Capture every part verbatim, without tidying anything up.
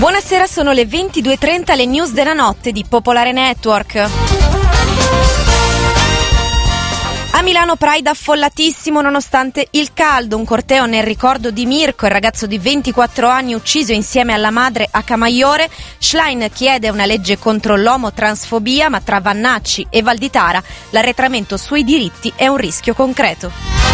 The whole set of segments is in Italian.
Buonasera, sono le ventidue e trenta, le news della notte di Popolare Network. A Milano Pride affollatissimo nonostante il caldo, un corteo nel ricordo di Mirko, il ragazzo di ventiquattro anni ucciso insieme alla madre a Camaiore. Schlein chiede una legge contro l'omotransfobia, ma tra Vannacci e Valditara l'arretramento sui diritti è un rischio concreto.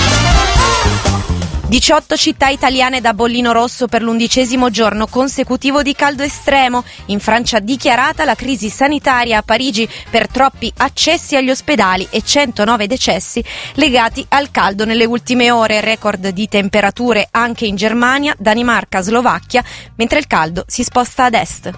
diciotto città italiane da bollino rosso per l'undicesimo giorno consecutivo di caldo estremo. In Francia dichiarata la crisi sanitaria, a Parigi per troppi accessi agli ospedali e centonove decessi legati al caldo nelle ultime ore. Record di temperature anche in Germania, Danimarca, Slovacchia, mentre il caldo si sposta ad est.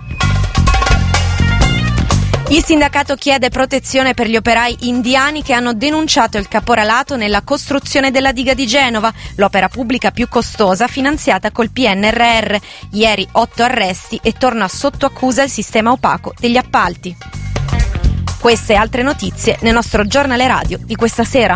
Il sindacato chiede protezione per gli operai indiani che hanno denunciato il caporalato nella costruzione della diga di Genova, l'opera pubblica più costosa finanziata col P N R R. Ieri otto arresti e torna sotto accusa il sistema opaco degli appalti. Queste e altre notizie nel nostro giornale radio di questa sera.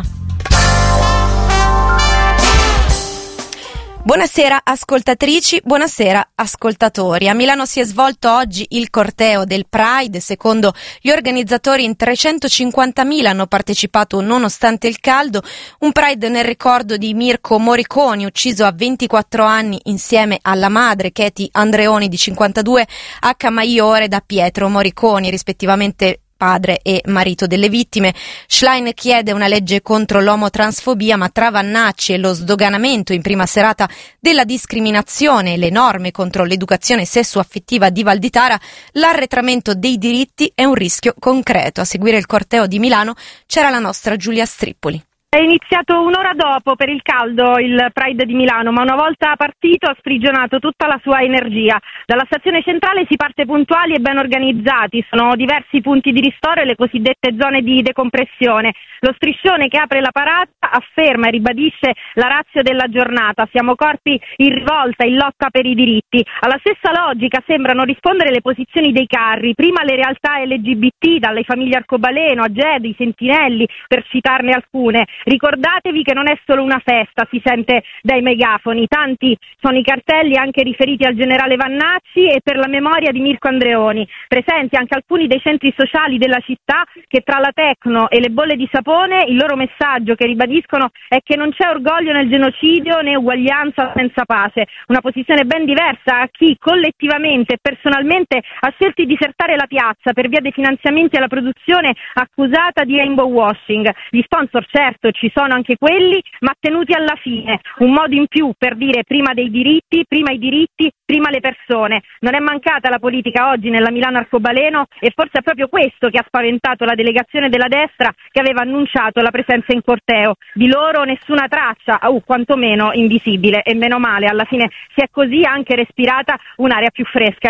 Buonasera ascoltatrici, buonasera ascoltatori. A Milano si è svolto oggi il corteo del Pride. Secondo gli organizzatori in trecentocinquantamila hanno partecipato nonostante il caldo. Un Pride nel ricordo di Mirko Moriconi, ucciso a ventiquattro anni insieme alla madre Katie Andreoni di cinquantadue a Camaiore da Pietro Moriconi, rispettivamente padre e marito delle vittime. Schlein chiede una legge contro l'omotransfobia, ma tra Vannacci e lo sdoganamento in prima serata della discriminazione e le norme contro l'educazione sessuaffettiva di Valditara, l'arretramento dei diritti è un rischio concreto. A seguire il corteo di Milano c'era la nostra Giulia Strippoli. È iniziato un'ora dopo per il caldo il Pride di Milano, ma una volta partito ha sprigionato tutta la sua energia. Dalla stazione centrale si parte puntuali e ben organizzati, sono diversi punti di ristoro e le cosiddette zone di decompressione. Lo striscione che apre la parata afferma e ribadisce la ratio della giornata: siamo corpi in rivolta, in lotta per i diritti. Alla stessa logica sembrano rispondere le posizioni dei carri, prima le realtà L G B T, dalle famiglie Arcobaleno a Gedi, i Sentinelli, per citarne alcune. Ricordatevi che non è solo una festa, si sente dai megafoni. Tanti sono i cartelli anche riferiti al generale Vannacci e per la memoria di Mirko Andreoni. Presenti anche alcuni dei centri sociali della città che, tra la Tecno e le bolle di sapone, il loro messaggio che ribadiscono è che non c'è orgoglio nel genocidio né uguaglianza senza pace. Una posizione ben diversa a chi collettivamente e personalmente ha scelto di disertare la piazza per via dei finanziamenti alla produzione accusata di rainbow washing. Gli sponsor, certo, ci sono anche quelli, ma tenuti alla fine, un modo in più per dire prima dei diritti, prima i diritti, prima le persone. Non è mancata la politica oggi nella Milano Arcobaleno e forse è proprio questo che ha spaventato la delegazione della destra che aveva annunciato la presenza in corteo. Di loro nessuna traccia, o uh, quantomeno invisibile, e meno male, alla fine si è così anche respirata un'aria più fresca.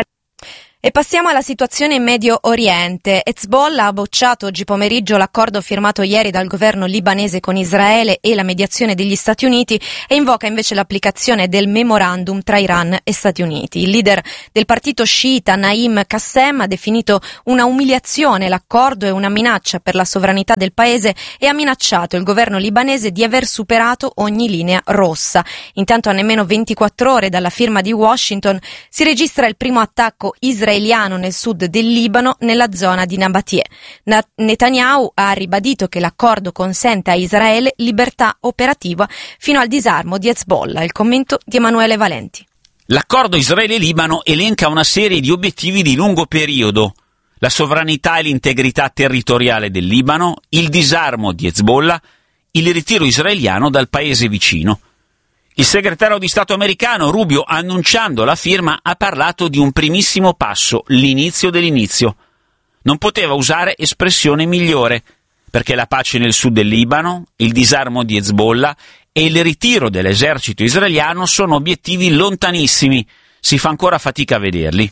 E passiamo alla situazione in Medio Oriente. Hezbollah ha bocciato oggi pomeriggio l'accordo firmato ieri dal governo libanese con Israele e la mediazione degli Stati Uniti e invoca invece l'applicazione del memorandum tra Iran e Stati Uniti. Il leader del partito sciita Naim Qassem ha definito una umiliazione l'accordo e una minaccia per la sovranità del paese e ha minacciato il governo libanese di aver superato ogni linea rossa. Intanto, a nemmeno ventiquattro ore dalla firma di Washington si registra il primo attacco israeliano nel sud del Libano, nella zona di Nabatie. Netanyahu ha ribadito che l'accordo consente a Israele libertà operativa fino al disarmo di Hezbollah. Il commento di Emanuele Valenti. L'accordo Israele-Libano elenca una serie di obiettivi di lungo periodo: la sovranità e l'integrità territoriale del Libano, il disarmo di Hezbollah, il ritiro israeliano dal paese vicino. Il segretario di Stato americano Rubio, annunciando la firma, ha parlato di un primissimo passo, l'inizio dell'inizio. Non poteva usare espressione migliore, perché la pace nel sud del Libano, il disarmo di Hezbollah e il ritiro dell'esercito israeliano sono obiettivi lontanissimi, si fa ancora fatica a vederli.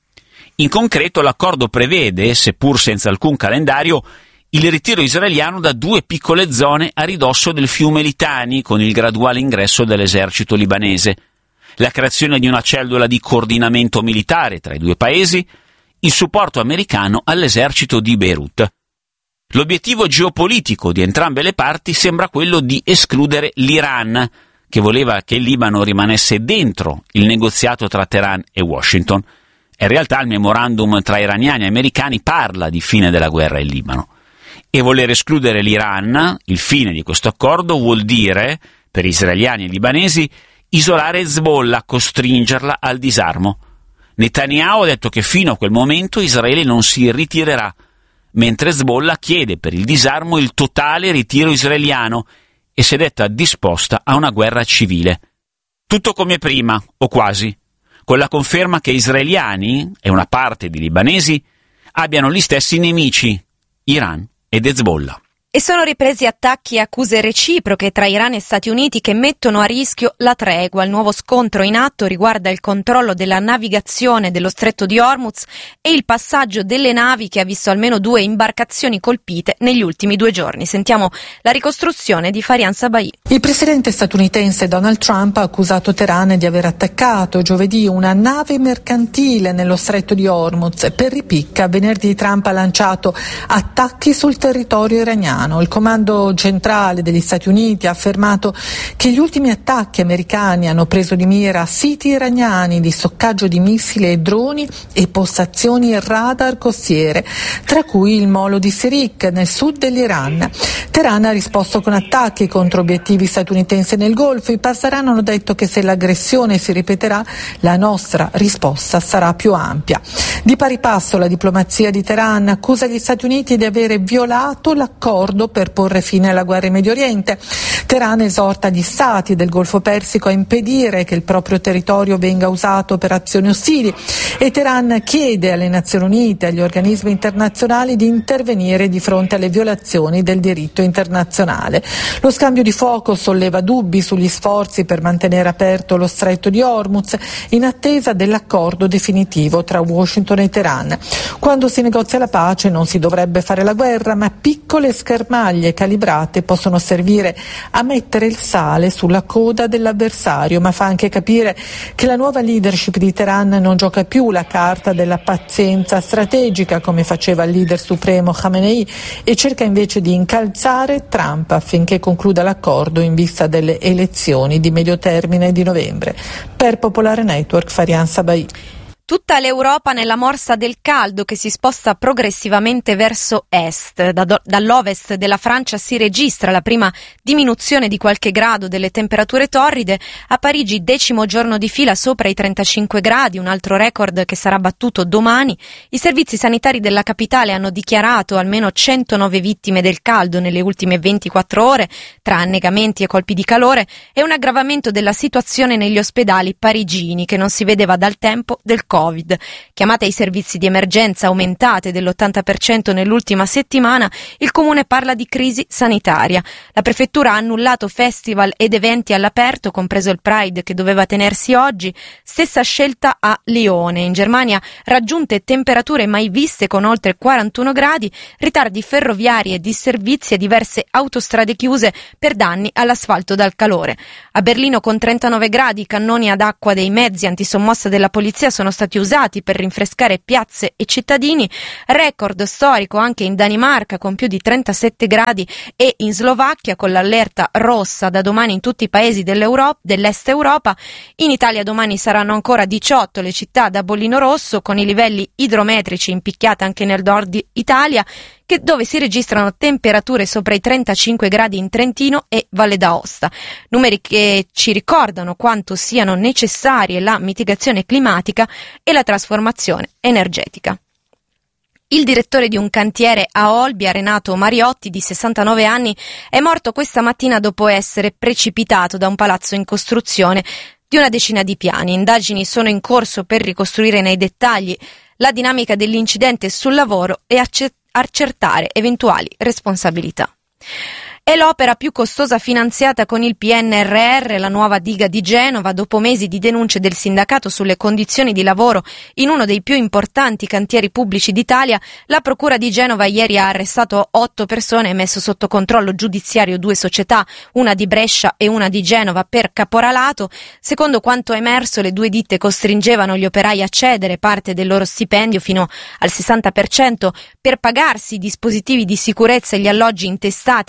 In concreto, l'accordo prevede, seppur senza alcun calendario, il ritiro israeliano da due piccole zone a ridosso del fiume Litani, con il graduale ingresso dell'esercito libanese, la creazione di una cellula di coordinamento militare tra i due paesi, il supporto americano all'esercito di Beirut. L'obiettivo geopolitico di entrambe le parti sembra quello di escludere l'Iran, che voleva che il Libano rimanesse dentro il negoziato tra Teheran e Washington. In realtà il memorandum tra iraniani e americani parla di fine della guerra in Libano. E voler escludere l'Iran, il fine di questo accordo, vuol dire, per israeliani e libanesi, isolare Hezbollah, costringerla al disarmo. Netanyahu ha detto che fino a quel momento Israele non si ritirerà, mentre Hezbollah chiede per il disarmo il totale ritiro israeliano e si è detta disposta a una guerra civile. Tutto come prima, o quasi, con la conferma che israeliani e una parte di libanesi abbiano gli stessi nemici, Iran ed Hezbollah. E sono ripresi attacchi e accuse reciproche tra Iran e Stati Uniti che mettono a rischio la tregua. Il nuovo scontro in atto riguarda il controllo della navigazione dello stretto di Hormuz e il passaggio delle navi che ha visto almeno due imbarcazioni colpite negli ultimi due giorni. Sentiamo la ricostruzione di Farian Sabai. Il presidente statunitense Donald Trump ha accusato Teheran di aver attaccato giovedì una nave mercantile nello stretto di Hormuz. Per ripicca, venerdì Trump ha lanciato attacchi sul territorio iraniano. Il comando centrale degli Stati Uniti ha affermato che gli ultimi attacchi americani hanno preso di mira siti iraniani di stoccaggio di missili e droni e postazioni radar costiere, tra cui il molo di Sirik nel sud dell'Iran. Teheran ha risposto con attacchi contro obiettivi statunitensi nel Golfo. I Pasdaran hanno detto che se l'aggressione si ripeterà, la nostra risposta sarà più ampia. Di pari passo la diplomazia di Teheran accusa gli Stati Uniti di avere violato l'accordo per porre fine alla guerra in Medio Oriente. Teheran esorta gli stati del Golfo Persico a impedire che il proprio territorio venga usato per azioni ostili e Teheran chiede alle Nazioni Unite e agli organismi internazionali di intervenire di fronte alle violazioni del diritto internazionale. Lo scambio di fuoco solleva dubbi sugli sforzi per mantenere aperto lo stretto di Hormuz in attesa dell'accordo definitivo tra Washington e Teheran. Quando si negozia la pace non si dovrebbe fare la guerra, ma piccole schermaglie calibrate possono servire a mettere il sale sulla coda dell'avversario, ma fa anche capire che la nuova leadership di Teheran non gioca più la carta della pazienza strategica come faceva il leader supremo Khamenei e cerca invece di incalzare Trump affinché concluda l'accordo in vista delle elezioni di medio termine di novembre. Per Popolare Network, Farian Sabai. Tutta l'Europa nella morsa del caldo che si sposta progressivamente verso est. Da do- dall'ovest della Francia si registra la prima diminuzione di qualche grado delle temperature torride. A Parigi decimo giorno di fila sopra i trentacinque gradi, un altro record che sarà battuto domani. I servizi sanitari della capitale hanno dichiarato almeno centonove vittime del caldo nelle ultime ventiquattro ore, tra annegamenti e colpi di calore, e un aggravamento della situazione negli ospedali parigini che non si vedeva dal tempo del Covid. Covid. Chiamate ai servizi di emergenza aumentate dell'ottanta per cento nell'ultima settimana, il comune parla di crisi sanitaria. La prefettura ha annullato festival ed eventi all'aperto, compreso il Pride che doveva tenersi oggi. Stessa scelta a Lione. In Germania raggiunte temperature mai viste con oltre quarantuno gradi, ritardi ferroviari e disservizi e diverse autostrade chiuse per danni all'asfalto dal calore. A Berlino con trentanove gradi i cannoni ad acqua dei mezzi antisommossa della polizia sono stati usati per rinfrescare piazze e cittadini. Record storico anche in Danimarca con più di trentasette gradi e in Slovacchia con l'allerta rossa da domani in tutti i paesi dell'Europa, dell'est Europa. In Italia domani saranno ancora diciotto le città da bollino rosso con i livelli idrometrici in picchiata anche nel nord Italia, che dove si registrano temperature sopra i trentacinque gradi in Trentino e Valle d'Aosta. Numeri che ci ricordano quanto siano necessarie la mitigazione climatica e la trasformazione energetica. Il direttore di un cantiere a Olbia, Renato Mariotti, di sessantanove anni, è morto questa mattina dopo essere precipitato da un palazzo in costruzione di una decina di piani. Indagini sono in corso per ricostruire nei dettagli la dinamica dell'incidente sul lavoro e accertare accertare eventuali responsabilità. È l'opera più costosa finanziata con il P N R R, la nuova diga di Genova. Dopo mesi di denunce del sindacato sulle condizioni di lavoro in uno dei più importanti cantieri pubblici d'Italia, la Procura di Genova ieri ha arrestato otto persone e messo sotto controllo giudiziario due società, una di Brescia e una di Genova, per caporalato. Secondo quanto emerso, le due ditte costringevano gli operai a cedere parte del loro stipendio fino al sessanta per cento per pagarsi i dispositivi di sicurezza e gli alloggi intestati alla società,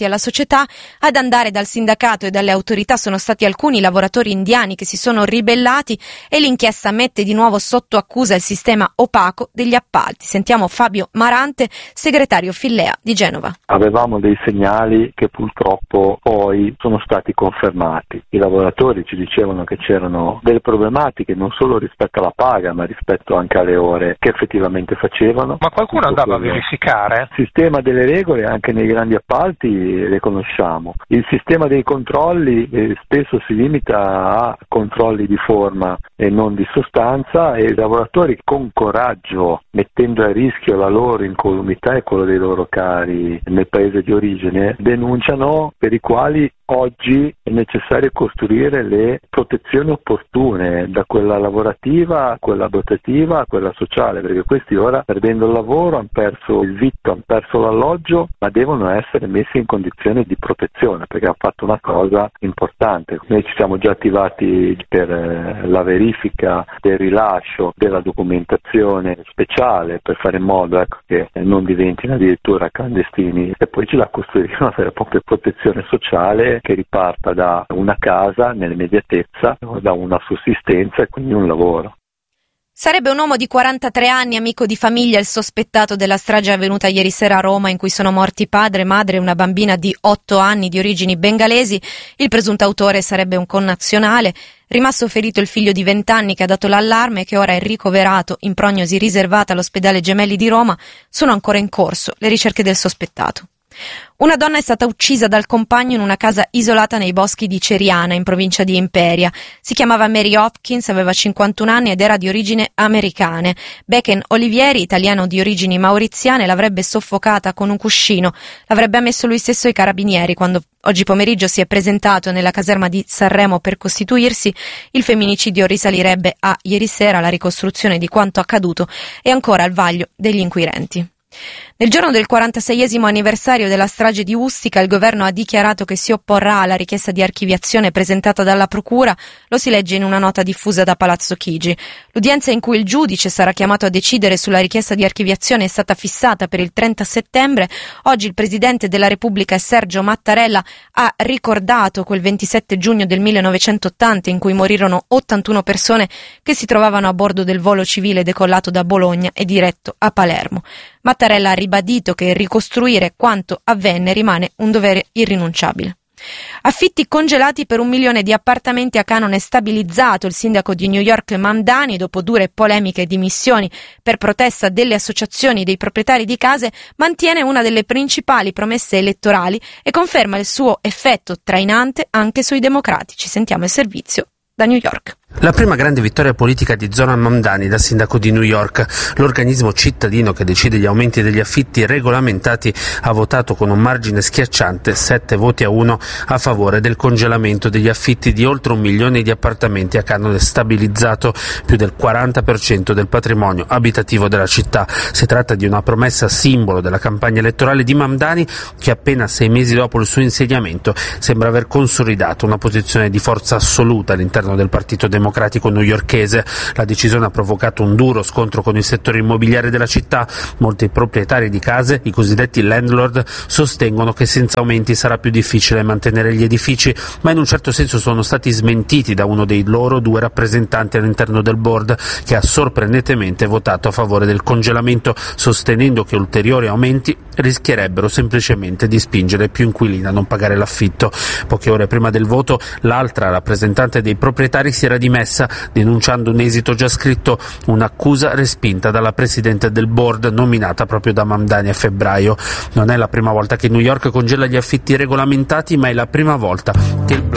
società. Ad andare dal sindacato e dalle autorità sono stati alcuni lavoratori indiani che si sono ribellati e l'inchiesta mette di nuovo sotto accusa il sistema opaco degli appalti. Sentiamo Fabio Marante, segretario Fillea di Genova. Avevamo dei segnali che purtroppo poi sono stati confermati. I lavoratori ci dicevano che c'erano delle problematiche non solo rispetto alla paga ma rispetto anche alle ore che effettivamente facevano. Ma qualcuno andava a verificare? Il sistema delle regole anche nei grandi appalti le conosciamo. Il sistema dei controlli eh, spesso si limita a controlli di forma e non di sostanza, e i lavoratori con coraggio, mettendo a rischio la loro incolumità e quello dei loro cari nel paese di origine, denunciano, per i quali oggi è necessario costruire le protezioni opportune, da quella lavorativa a quella dotativa a quella sociale, perché questi ora, perdendo il lavoro, hanno perso il vitto, hanno perso l'alloggio, ma devono essere messi in condizione di protezione, perché hanno fatto una cosa importante. Noi ci siamo già attivati per la verifica del rilascio della documentazione speciale, per fare in modo ecco, che non diventino addirittura clandestini, e poi c'è da costruire una vera e propria protezione sociale che riparta da una casa nell'immediatezza, da una sussistenza e quindi un lavoro. Sarebbe un uomo di quarantatré anni, amico di famiglia, il sospettato della strage avvenuta ieri sera a Roma, in cui sono morti padre, madre e una bambina di otto anni di origini bengalesi. Il presunto autore sarebbe un connazionale. Rimasto ferito il figlio di venti anni che ha dato l'allarme e che ora è ricoverato in prognosi riservata all'ospedale Gemelli di Roma. Sono ancora in corso le ricerche del sospettato. Una donna è stata uccisa dal compagno in una casa isolata nei boschi di Ceriana, in provincia di Imperia. Si chiamava Mary Hopkins, aveva cinquantuno anni ed era di origine americane. Becken Olivieri, italiano di origini mauriziane, l'avrebbe soffocata con un cuscino. L'avrebbe ammesso lui stesso ai carabinieri quando oggi pomeriggio si è presentato nella caserma di Sanremo per costituirsi. Il femminicidio risalirebbe a ieri sera. La ricostruzione di quanto accaduto è ancora al vaglio degli inquirenti. Nel giorno del quarantaseiesimo anniversario della strage di Ustica, il governo ha dichiarato che si opporrà alla richiesta di archiviazione presentata dalla procura. Lo si legge in una nota diffusa da Palazzo Chigi. L'udienza in cui il giudice sarà chiamato a decidere sulla richiesta di archiviazione è stata fissata per il trenta settembre. Oggi il presidente della Repubblica Sergio Mattarella ha ricordato quel ventisette giugno del millenovecentottanta in cui morirono ottantuno persone che si trovavano a bordo del volo civile decollato da Bologna e diretto a Palermo. Mattarella ha ribadito che ricostruire quanto avvenne rimane un dovere irrinunciabile. Affitti congelati per un milione di appartamenti a canone stabilizzato. Il sindaco di New York Mamdani, dopo dure polemiche e dimissioni per protesta delle associazioni dei proprietari di case, mantiene una delle principali promesse elettorali e conferma il suo effetto trainante anche sui democratici. Sentiamo il servizio da New York. La prima grande vittoria politica di Zoran Mamdani da sindaco di New York. L'organismo cittadino che decide gli aumenti degli affitti regolamentati ha votato con un margine schiacciante, sette voti a uno, a favore del congelamento degli affitti di oltre un milione di appartamenti a canone stabilizzato, più del quaranta per cento del patrimonio abitativo della città. Si tratta di una promessa simbolo della campagna elettorale di Mamdani, che appena sei mesi dopo il suo insediamento sembra aver consolidato una posizione di forza assoluta all'interno del Partito Democratico democratico newyorkese. La decisione ha provocato un duro scontro con il settore immobiliare della città. Molti proprietari di case, i cosiddetti landlord, sostengono che senza aumenti sarà più difficile mantenere gli edifici, ma in un certo senso sono stati smentiti da uno dei loro due rappresentanti all'interno del board, che ha sorprendentemente votato a favore del congelamento, sostenendo che ulteriori aumenti rischierebbero semplicemente di spingere più inquilini a non pagare l'affitto. Poche ore prima del voto, l'altra rappresentante dei proprietari si era dimessa, denunciando un esito già scritto, un'accusa respinta dalla presidente del board nominata proprio da Mamdani a febbraio. Non è la prima volta che New York congela gli affitti regolamentati, ma è la prima volta che il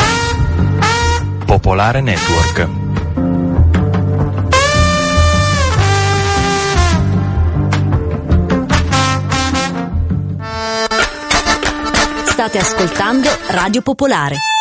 Popolare Network. State ascoltando Radio Popolare.